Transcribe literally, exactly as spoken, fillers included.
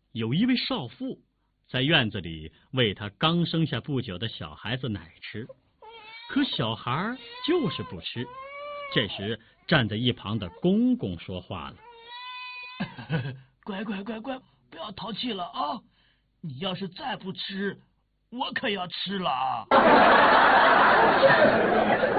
有一位少妇在院子里喂他刚生下不久的小孩子奶吃，可小孩就是不吃。这时站在一旁的公公说话了： 乖乖乖乖，不要淘气了啊！你要是再不吃，我可要吃了啊！